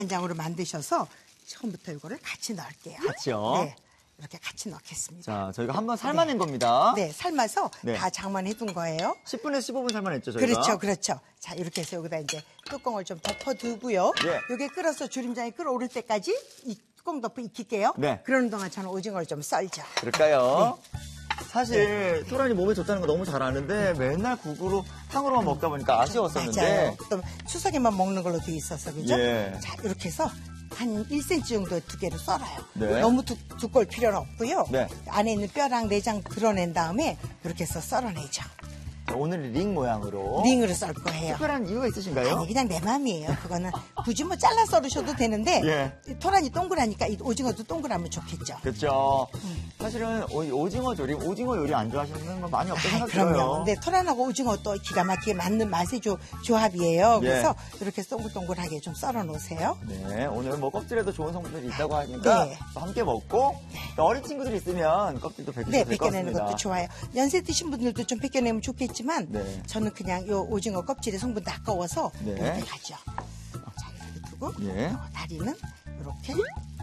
간장으로 만드셔서 처음부터 이거를 같이 넣을게요. 같이요? 네. 이렇게 같이 넣겠습니다. 자, 저희가 한번 삶아낸 겁니다. 네, 삶아서 네. 다 장만해둔 거예요. 10분에서 15분 삶아냈죠, 저희가? 그렇죠, 그렇죠. 자, 이렇게 해서 여기다 이제 뚜껑을 좀 덮어두고요. 예. 이게 끓어서 주림장이 끓어오를 때까지 이 뚜껑 덮어 익힐게요. 네. 그러는 동안 저는 오징어를 좀 썰죠. 그럴까요? 네. 사실 토란이 몸에 좋다는 거 너무 잘 아는데 맨날 국으로 탕으로만 먹다 보니까 아쉬웠었는데 맞아요. 또 추석에만 먹는 걸로 돼 있어서 그죠? 예. 자, 이렇게 해서 한 1cm 정도 두 개로 썰어요. 네. 너무 두꺼울 필요는 없고요. 네. 안에 있는 뼈랑 내장 드러낸 다음에 이렇게 해서 썰어내죠. 오늘 링 모양으로 링으로 썰 거예요. 특별한 이유가 있으신가요? 아니 그냥 내 맘이에요. 그거는 굳이 뭐 잘라 썰으셔도 되는데 예. 토란이 동그라니까 이 오징어도 동그라면 좋겠죠. 그렇죠. 사실은 오징어 조림, 오징어 요리 안 좋아하시는 분 많이 없다고 생각해요. 그럼요. 근데 토란하고 오징어 또 기가 막히게 맞는 맛의 조합이에요. 예. 그래서 이렇게 동글동글하게 좀 썰어 놓으세요. 네, 오늘 뭐 껍질에도 좋은 성분들이 있다고 하니까 네. 또 함께 먹고 또 어린 친구들이 있으면 껍질도 벗겨도 네, 될 것 벗겨내는 같습니다. 것도 좋아요. 연세 드신 분들도 좀 벗겨내면 좋겠지만 네. 저는 그냥 요 오징어 껍질의 성분도 아까워서 네. 이렇게 가죠. 자, 이렇게 두고 예. 다리는 이렇게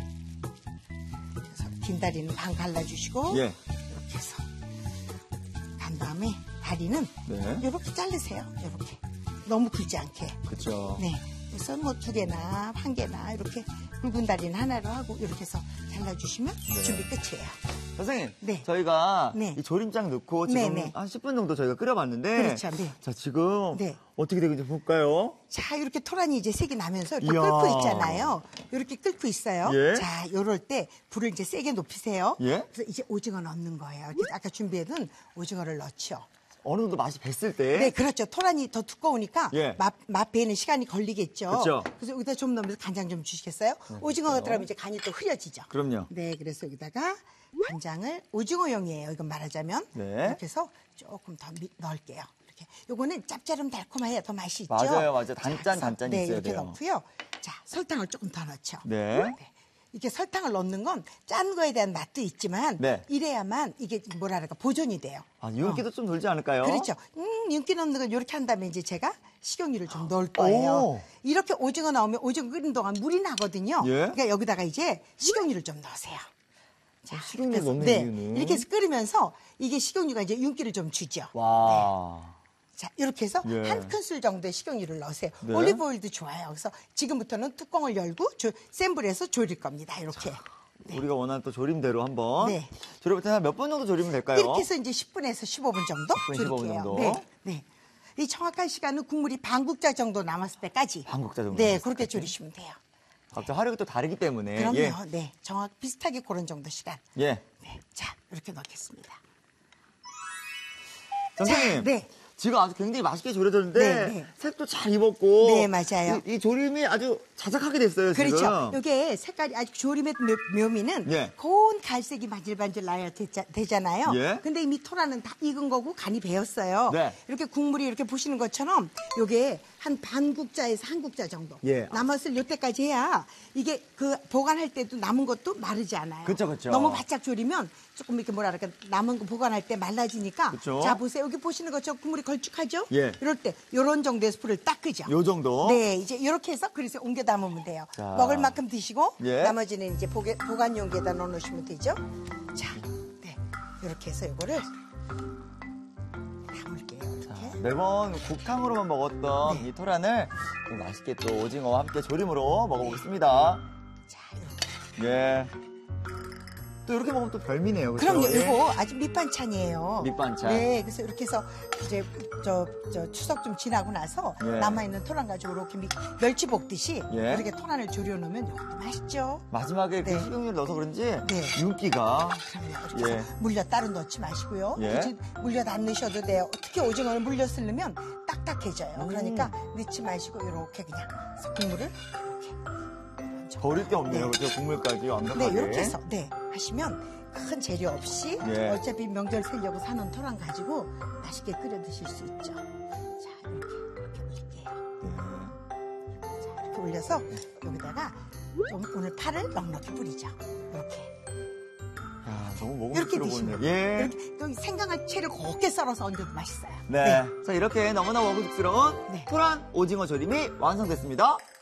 그래서 긴 다리는 반 갈라주시고 예. 이렇게 해서 간 다음에 다리는 네. 이렇게 자르세요. 이렇게 너무 굵지 않게. 그렇죠. 네. 그래서 뭐 2개나 1개나 이렇게 굵은 다리는 하나로 하고 이렇게 해서 잘라주시면 네. 준비 끝이에요. 선생님, 네. 저희가 네. 이 조림장 넣고 지금 네, 네. 한 10분 정도 저희가 끓여봤는데 그렇죠, 네. 자, 지금 네. 어떻게 되는지 볼까요? 자, 이렇게 토란이 이제 색이 나면서 이렇게 이야. 끓고 있잖아요. 이렇게 끓고 있어요. 예. 자, 요럴 때 불을 이제 세게 높이세요. 예. 그래서 이제 오징어 넣는 거예요. 이렇게 아까 준비해둔 오징어를 넣죠. 어느 정도 맛이 뱄을 때 네, 그렇죠. 토란이 더 두꺼우니까 예. 맛 배는 시간이 걸리겠죠. 그렇죠. 그래서 여기다 좀 넣으면서 간장 좀 주시겠어요? 오징어가 들어가면 이제 간이 또 흐려지죠. 그럼요. 네, 그래서 여기다가 간장을 오징어용이에요. 이건 말하자면 네. 이렇게 해서 조금 더 넣을게요. 이렇게 요거는 짭짤하면 달콤해야 더 맛이 있죠. 맞아요, 맞아요. 자, 단짠이 네, 있어야 이렇게 돼요. 넣고요. 자, 설탕을 조금 더 넣죠. 네. 이렇게 설탕을 넣는 건 짠 거에 대한 맛도 있지만 네. 이래야만 이게 뭐랄까 보존이 돼요. 아, 윤기도 좀 돌지 않을까요? 그렇죠. 윤기 넣는 건 이렇게 한 다음에 이제 제가 식용유를 좀 넣을 거예요. 오. 이렇게 오징어 나오면 오징어 끓이는 동안 물이 나거든요. 예. 그러니까 여기다가 이제 식용유를 좀 넣으세요. 자, 식용유 그래서, 넣는 네, 이유는? 이렇게 해서 끓이면서 이게 식용유가 이제 윤기를 좀 주죠. 와. 자, 이렇게 해서 예. 한 큰술 정도의 식용유를 넣으세요. 네. 올리브 오일도 좋아요. 그래서 지금부터는 뚜껑을 열고 센 불에서 졸일 겁니다. 이렇게. 우리가 원하는 또 조림대로 한번 네. 조림할 때 한 몇 분 정도 조리면 될까요? 이렇게 해서 이제 10분에서 15분 정도 10분, 15분 졸일게요. 정도. 네, 네. 이 정확한 시간은 국물이 반국자 정도 남았을 때까지. 반국자 정도 네, 남았을 그렇게 때까지. 졸이시면 돼요. 각자 화력이 또 다르기 때문에. 그럼요. 예. 네, 정확 비슷하게 그런 정도 시간. 예. 네, 자 이렇게 넣겠습니다. 선생님. 네. 지금 아주 굉장히 맛있게 조려졌는데 네, 네. 색도 잘 입었고. 네, 맞아요. 이 조림이 아주 자작하게 됐어요, 지금. 그렇죠. 이게 색깔이 아주 조림의 묘미는 예. 고운 갈색이 반질반질 나야 되잖아요. 예. 근데 이미 토라는 다 익은 거고 간이 배었어요. 네. 이렇게 국물이 이렇게 보시는 것처럼 이게 한 반국자에서 한 국자 정도 예. 남았을 요때까지 해야 이게 그 보관할 때도 남은 것도 마르지 않아요. 그쵸, 그쵸. 너무 바짝 졸이면 조금 이렇게 뭐랄까 남은 거 보관할 때 말라지니까. 그쵸. 자 보세요. 여기 보시는 것처럼 국물이 걸쭉하죠? 예. 이럴 때 이런 정도에서 불을 딱 끄죠. 요 정도? 네, 이제 이렇게 해서 그릇에 옮겨 담으면 돼요. 자. 먹을 만큼 드시고 예. 나머지는 이제 보관 용기에다 넣어놓으시면 되죠. 자, 네, 이렇게 해서 이거를 담을게요. 이렇게. 매번 곱탕으로만 먹었던 네. 이 토란을 좀 맛있게 또 오징어와 함께 조림으로 먹어보겠습니다. 자, 이렇게. 예. 또 이렇게 먹으면 또 별미네요. 그렇죠? 그럼요, 예. 이거 아주 밑반찬이에요. 밑반찬. 네, 그래서 이렇게 해서 이제 저 추석 좀 지나고 나서 예. 남아있는 토란 가지고 이렇게 멸치 볶듯이 예. 이렇게 토란을 졸여놓으면 이것도 맛있죠. 마지막에 그 네. 식용유를 넣어서 그런지 네. 윤기가 그럼요. 이렇게 예. 해서 물엿 따로 넣지 마시고요. 예. 굳이 물엿 안 넣으셔도 돼요. 특히 오징어를 물엿을 넣으면 딱딱해져요. 그러니까 넣지 마시고 이렇게 그냥 국물을 이렇게 버릴 게 없네요. 네. 그죠? 국물까지 완벽하게. 네, 이렇게 해서 하시면 큰 재료 없이 예. 어차피 명절 살려고 사는 토란 가지고 맛있게 끓여 드실 수 있죠. 자, 이렇게 올릴게요. 네. 자, 이렇게 올려서 여기다가 좀 오늘 파를 넉넉히 뿌리죠. 이렇게. 야, 너무 이렇게 먹음직스러워 드시면 보이네요. 예. 이렇게 또 생강을 채를 곱게 썰어서 얹어도 맛있어요. 네. 자, 이렇게 너무나 먹음직스러운 네. 토란 오징어 조림이 완성됐습니다.